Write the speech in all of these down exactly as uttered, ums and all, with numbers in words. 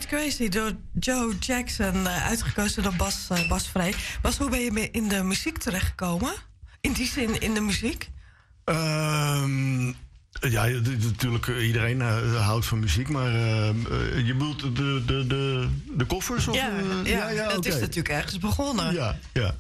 Straight Crazy door Joe Jackson, uh, uitgekozen door Bas, uh, Bas Vrij. Bas, hoe ben je in de muziek terechtgekomen? In die zin, in de muziek? Um, ja, natuurlijk, iedereen uh, houdt van muziek, maar uh, uh, je bedoelt de, de, de, de koffers? Of, ja, uh, ja, ja, ja, dat okay. is natuurlijk ergens begonnen. Ja, ja.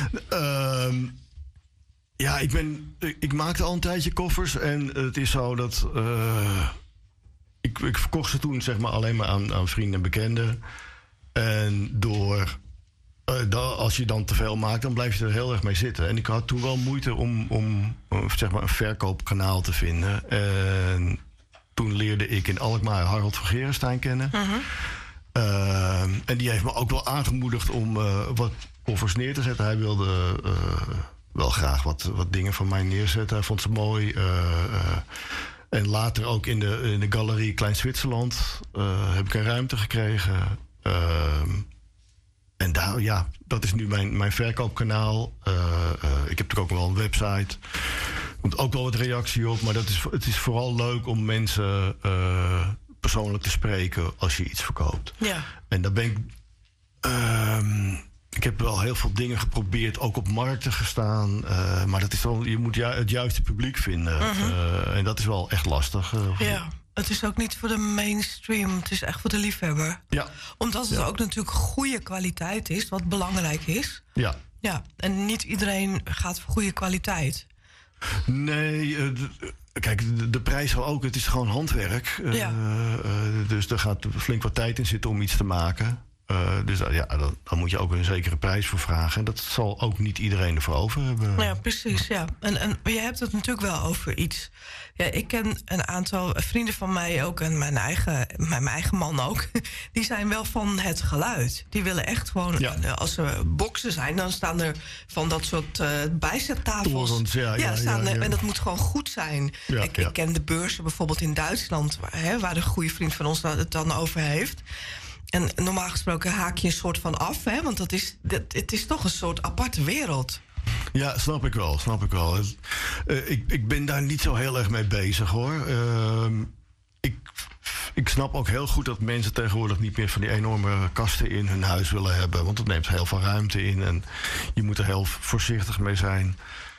Um, ja, ik ben, ik maakte al een tijdje koffers en het is zo dat... Uh, Ik, ik verkocht ze toen zeg maar alleen maar aan, aan vrienden en bekenden. En door... Uh, da, als je dan te veel maakt, dan blijf je er heel erg mee zitten. En ik had toen wel moeite om, om uh, zeg maar een verkoopkanaal te vinden. En toen leerde ik in Alkmaar Harold van Gerenstein kennen. Uh-huh. Uh, en die heeft me ook wel aangemoedigd om uh, wat koffers neer te zetten. Hij wilde uh, wel graag wat, wat dingen van mij neerzetten. Hij vond ze mooi. Uh, uh, En later ook in de, in de galerie Klein Zwitserland uh, heb ik een ruimte gekregen. Uh, en daar, ja, dat is nu mijn, mijn verkoopkanaal. Uh, uh, ik heb natuurlijk ook wel een website. Er komt ook wel wat reactie op. Maar dat is, het is vooral leuk om mensen uh, persoonlijk te spreken als je iets verkoopt. Ja. En daar ben ik... Uh, Ik heb wel heel veel dingen geprobeerd, ook op markten gestaan. Uh, maar dat is wel, je moet ju- het juiste publiek vinden. Uh-huh. Uh, en dat is wel echt lastig. Uh, ja, het is ook niet voor de mainstream. Het is echt voor de liefhebber. Ja. Omdat het ja. ook natuurlijk goede kwaliteit is, wat belangrijk is. Ja. Ja, en niet iedereen gaat voor goede kwaliteit. Nee, uh, d- kijk, de, de prijs wel ook. Het is gewoon handwerk. Uh, ja. uh, dus er gaat flink wat tijd in zitten om iets te maken. Uh, dus uh, ja, dan, dan moet je ook een zekere prijs voor vragen. En dat zal ook niet iedereen ervoor over hebben. Ja, precies, ja. En, en je hebt het natuurlijk wel over iets. Ja, ik ken een aantal vrienden van mij ook... en mijn eigen, mijn eigen man ook... die zijn wel van het geluid. Die willen echt gewoon... Ja. Als er boksen zijn, dan staan er van dat soort uh, bijzettafels. Torens, ja, ja, ja, staan ja, er, ja. En dat moet gewoon goed zijn. Ja, ik, ja. ik ken de beurzen bijvoorbeeld in Duitsland... waar, hè, waar een goede vriend van ons het dan over heeft... En normaal gesproken haak je een soort van af, hè? Want dat is, dat, het is toch een soort aparte wereld. Ja, snap ik wel, snap ik wel. Uh, ik, ik ben daar niet zo heel erg mee bezig, hoor. Uh, ik, ik snap ook heel goed dat mensen tegenwoordig niet meer van die enorme kasten in hun huis willen hebben. Want dat neemt heel veel ruimte in en je moet er heel voorzichtig mee zijn.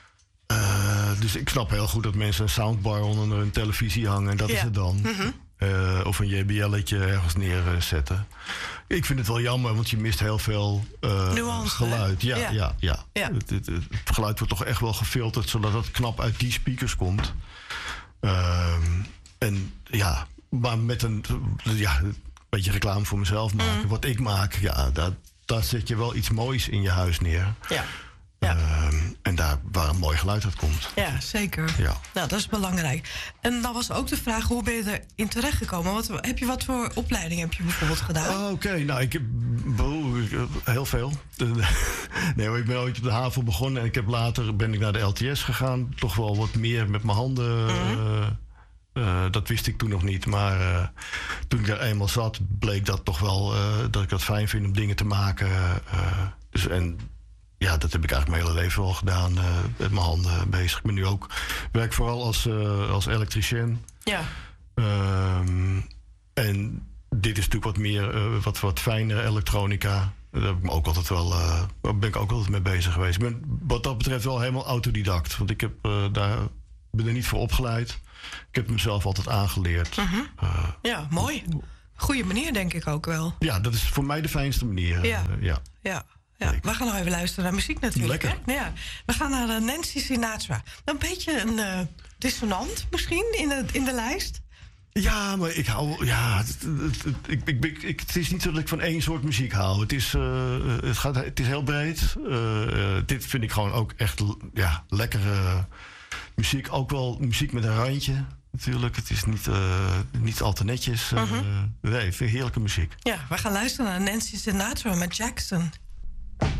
Uh, dus ik snap heel goed dat mensen een soundbar onder hun televisie hangen en dat ja. is het dan. Mm-hmm. Uh, of een J B L'tje ergens neerzetten. Ik vind het wel jammer, want je mist heel veel uh, Nuance, geluid. Ja, ja. ja, ja. ja. Het, het, het geluid wordt toch echt wel gefilterd, zodat het knap uit die speakers komt. Uh, en ja, maar met een, ja, een beetje reclame voor mezelf maken. Mm. Wat ik maak, ja, daar, daar zet je wel iets moois in je huis neer. Ja. Ja. Uh, en daar waar een mooi geluid uit komt. Ja, zeker. Ja. Nou, dat is belangrijk. En dan was ook de vraag, hoe ben je erin terechtgekomen? Wat, heb je wat voor opleiding heb je bijvoorbeeld gedaan? Oh, Oké, okay. nou, ik heb oh, heel veel. Nee, maar ik ben ooit op de HAVO begonnen... en ik heb later ben ik naar de L T S gegaan. Toch wel wat meer met mijn handen... Mm-hmm. Uh, Uh, dat wist ik toen nog niet, maar uh, toen ik daar eenmaal zat... bleek dat toch wel uh, dat ik dat fijn vind om dingen te maken. Uh, dus en... Ja, dat heb ik eigenlijk mijn hele leven al gedaan, uh, met mijn handen bezig. Ik ben nu ook, werk vooral als, uh, als elektricien. Ja. Um, en dit is natuurlijk wat meer, uh, wat, wat fijnere elektronica. Daar heb ik me ook altijd wel, uh, ben ik ook altijd mee bezig geweest. Ik ben wat dat betreft wel helemaal autodidact. Want ik heb, uh, daar, ben er niet voor opgeleid. Ik heb mezelf altijd aangeleerd. Mm-hmm. Uh, ja, mooi. Goeie manier, denk ik ook wel. Ja, dat is voor mij de fijnste manier. Ja, uh, ja. ja. Ja, we gaan nog even luisteren naar muziek natuurlijk. Lekker. Hè? Ja. We gaan naar uh, Nancy Sinatra. Een beetje een uh, dissonant misschien in de, in de lijst. Ja, maar ik hou... Ja, het, het, het, ik, ik, ik, ik, het is niet zo dat ik van één soort muziek hou. Het is, uh, het gaat, het is heel breed. Uh, uh, dit vind ik gewoon ook echt ja, lekkere muziek. Ook wel muziek met een randje. Natuurlijk, het is niet, uh, niet al te netjes. Uh, uh-huh. Nee, ik vind heerlijke muziek. Ja, we gaan luisteren naar Nancy Sinatra met Jackson.